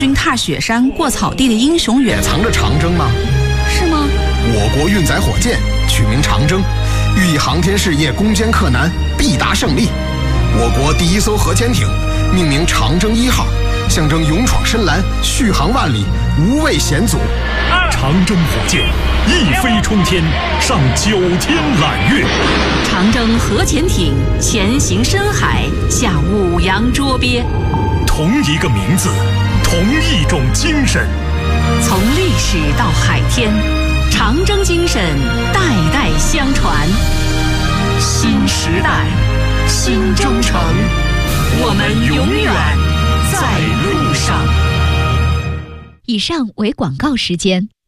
军踏雪山过草地的英雄远藏着长征吗？ 是吗？ 我国运载火箭取名长征，寓意航天事业攻坚克难，必达胜利。我国第一艘核潜艇命名长征1号，象征勇闯深蓝，续航万里，无畏险阻。 长征火箭一飞冲天，上9天揽月。 长征核潜艇前行深海，下五洋捉鳖。 同一个名字，同一种精神。 从历史到海天，长征精神代代相传。新时代，新征程，我们永远在路上。 以上为广告时间。